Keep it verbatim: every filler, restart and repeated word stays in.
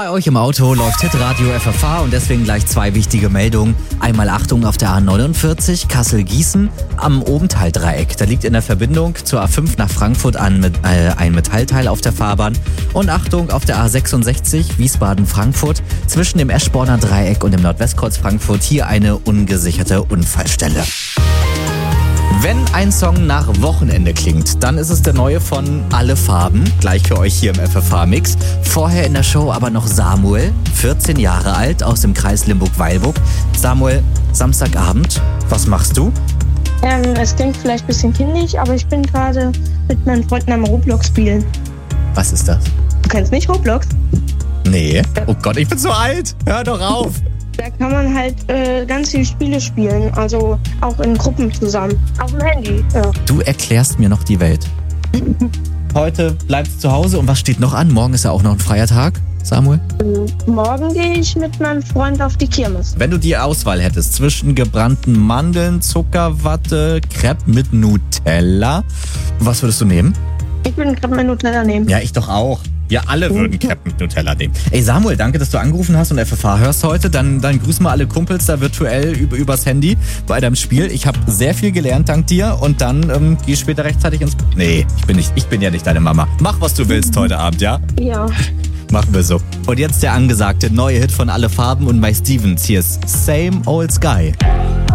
Bei euch im Auto läuft Hitradio F F H und deswegen gleich zwei wichtige Meldungen. Einmal Achtung auf der A neunundvierzig Kassel-Gießen am Obentaldreieck. Da liegt in der Verbindung zur A fünf nach Frankfurt an, mit, äh, ein Metallteil auf der Fahrbahn. Und Achtung auf der A sechsundsechzig Wiesbaden-Frankfurt zwischen dem Eschborner Dreieck und dem Nordwestkreuz Frankfurt hier eine ungesicherte Unfallstelle. Wenn ein Song nach Wochenende klingt, dann ist es der neue von Alle Farben, gleich für euch hier im F F H-Mix. Vorher in der Show aber noch Samuel, vierzehn Jahre alt, aus dem Kreis Limburg-Weilburg. Samuel, Samstagabend, was machst du? Ähm, es klingt vielleicht ein bisschen kindlich, aber ich bin gerade mit meinen Freunden am Roblox spielen. Was ist das? Du kennst nicht Roblox? Nee. Oh Gott, ich bin so alt. Hör doch auf. Da kann man halt äh, ganz viele Spiele spielen, also auch in Gruppen zusammen. Auf dem Handy, ja. Du erklärst mir noch die Welt. Heute bleibst du zu Hause und was steht noch an? Morgen ist ja auch noch ein freier Tag, Samuel. Morgen gehe ich mit meinem Freund auf die Kirmes. Wenn du die Auswahl hättest zwischen gebrannten Mandeln, Zuckerwatte, Crepe mit Nutella, was würdest du nehmen? Ich würde einen Crepe mit Nutella nehmen. Ja, ich doch auch. Wir alle würden Crepe mit Nutella nehmen. Ey Samuel, danke, dass du angerufen hast und F F H hörst heute. Dann, dann grüß mal alle Kumpels da virtuell über, übers Handy bei deinem Spiel. Ich habe sehr viel gelernt dank dir und dann ähm, geh später rechtzeitig ins... Nee, ich bin, nicht, ich bin ja nicht deine Mama. Mach, was du willst heute Abend, ja? Ja. Machen wir so. Und jetzt der angesagte neue Hit von Alle Farben und Mike Stevens. Hier ist Same Old Sky.